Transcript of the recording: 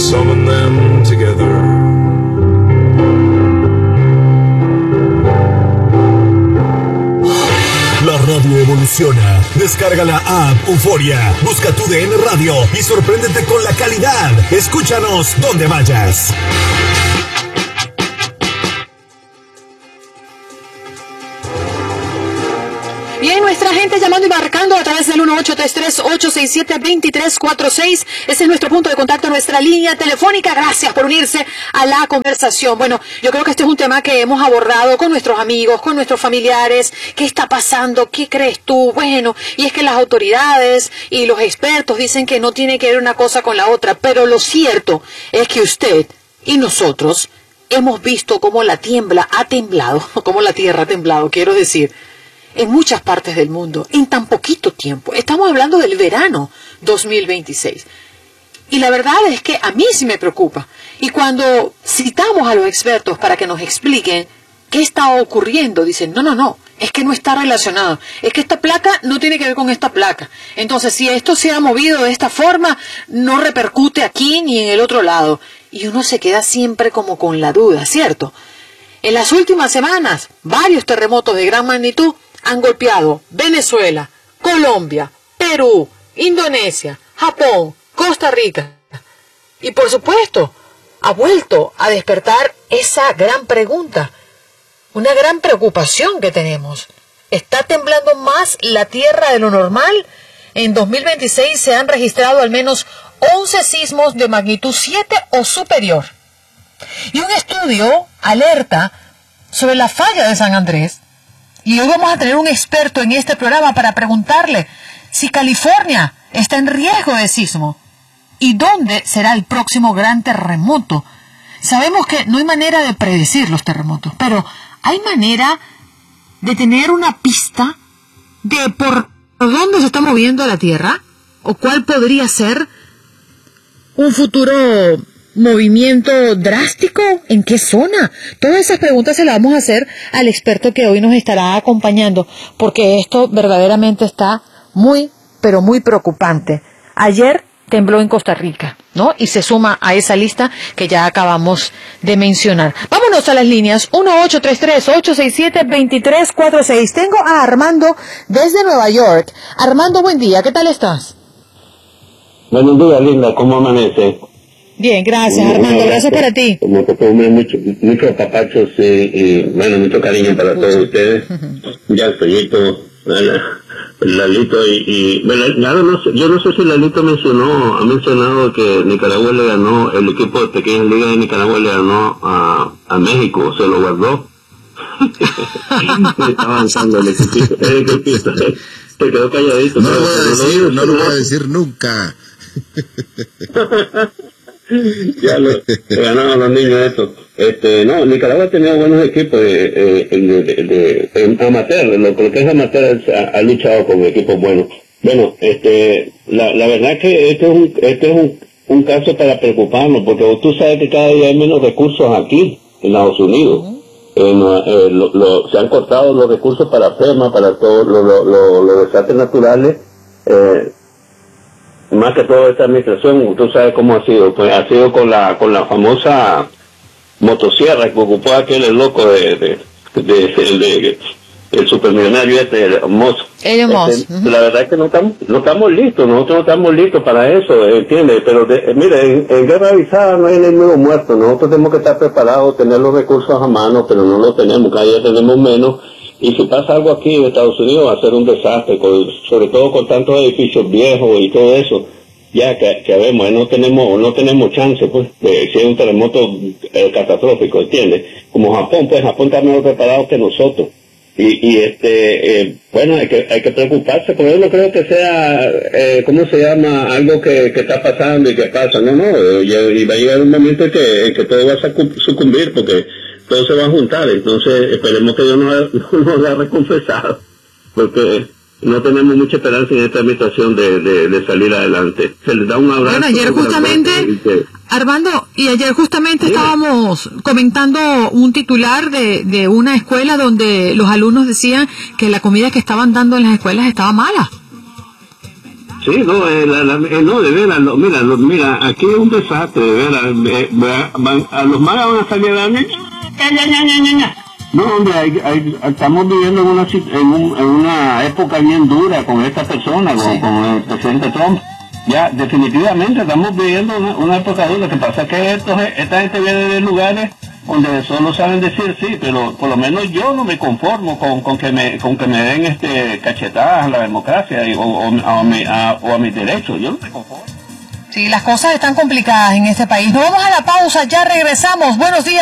summon them together. La radio evoluciona. Descarga la app Euforia. Busca tu DN Radio y sorpréndete con la calidad. Escúchanos donde vayas. Bien, nuestra gente llamando y marcando a través del 1833-867-2346. Ese es nuestro punto de contacto, nuestra línea telefónica. Gracias por unirse a la conversación. Bueno, yo creo que este es un tema que hemos abordado con nuestros amigos, con nuestros familiares. ¿Qué está pasando? ¿Qué crees tú? Bueno, y es que las autoridades y los expertos dicen que no tiene que ver una cosa con la otra. Pero lo cierto es que usted y nosotros hemos visto cómo la tierra ha temblado, quiero decir, en muchas partes del mundo, en tan poquito tiempo. Estamos hablando del verano 2026. Y la verdad es que a mí sí me preocupa. Y cuando citamos a los expertos para que nos expliquen qué está ocurriendo, dicen, no, es que no está relacionado. Es que esta placa no tiene que ver con esta placa. Entonces, si esto se ha movido de esta forma, no repercute aquí ni en el otro lado. Y uno se queda siempre como con la duda, ¿cierto? En las últimas semanas, varios terremotos de gran magnitud han golpeado Venezuela, Colombia, Perú, Indonesia, Japón, Costa Rica. Y por supuesto, ha vuelto a despertar esa gran pregunta, una gran preocupación que tenemos. ¿Está temblando más la Tierra de lo normal? En 2026 se han registrado al menos 11 sismos de magnitud 7 o superior. Y un estudio alerta sobre la falla de San Andrés. Y hoy vamos a tener un experto en este programa para preguntarle si California está en riesgo de sismo y dónde será el próximo gran terremoto. Sabemos que no hay manera de predecir los terremotos, pero hay manera de tener una pista de por dónde se está moviendo la Tierra o cuál podría ser un futuro movimiento drástico, ¿en qué zona? Todas esas preguntas se las vamos a hacer al experto que hoy nos estará acompañando, porque esto verdaderamente está muy, pero muy preocupante. Ayer tembló en Costa Rica, ¿no? Y se suma a esa lista que ya acabamos de mencionar. Vámonos a las líneas 1833-867-2346. Tengo a Armando desde Nueva York. Armando, buen día, ¿qué tal estás? Buenos días, linda, ¿cómo amanece? Bien, gracias, Armando, gracias para ti. Como costumbre, muchos papachos y mucho cariño para todos ustedes. Ya el Toñito, Lalito y bueno, yo no sé si Lalito ha mencionado que Nicaragua le ganó, el equipo de Pequeñas Ligas de Nicaragua le ganó a México, se lo guardó. Está avanzando el equipito. Se quedó calladito. No lo voy a decir nunca. Ya lo ganaron los niños estos. No, Nicaragua ha tenido buenos equipos de amateur, lo que es amateur ha luchado con equipos buenos. Bueno, la verdad es que este es un caso para preocuparnos, porque tú sabes que cada día hay menos recursos aquí en Estados Unidos. Se han cortado los recursos para FEMA, para todos los desastres naturales. Más que todo esta administración, tú sabes cómo ha sido, pues ha sido con la famosa motosierra que ocupó aquel loco el supermillonario Moss. La verdad es que no estamos listos, nosotros no estamos listos para eso, ¿entiendes? Pero mire, en guerra avisada no hay enemigo muerto, nosotros tenemos que estar preparados, tener los recursos a mano, pero no los tenemos, cada día tenemos menos. Y si pasa algo aquí en Estados Unidos va a ser un desastre, sobre todo con tantos edificios viejos y todo eso, ya que vemos, no tenemos chance, pues, de si hay un terremoto catastrófico, ¿entiendes? Como Japón, pues Japón está mejor preparado que nosotros. Bueno, hay que preocuparse, porque yo no creo que sea, ¿cómo se llama? Algo que está pasando y que pasa, no, y va a llegar un momento en que todo va a sucumbir, porque todo se va a juntar, entonces esperemos que Dios nos haya reconfesado, porque no tenemos mucha esperanza en esta administración de salir adelante. Se les da un abrazo. Bueno, ayer justamente, Armando, estábamos comentando un titular de una escuela donde los alumnos decían que la comida que estaban dando en las escuelas estaba mala. Sí, no, no, de veras, mira, aquí es un desastre, de veras, a los magas van a salir a la no, hombre, estamos viviendo en una época bien dura con esta persona, con el presidente Trump. Ya, definitivamente estamos viviendo una época dura. Lo que pasa es que esta gente viene de lugares donde solo saben decir sí, pero por lo menos yo no me conformo con que me den cachetadas a la democracia o a mis derechos. Yo no me conformo. Sí, las cosas están complicadas en este país. Nos vamos a la pausa, ya regresamos. Buenos días.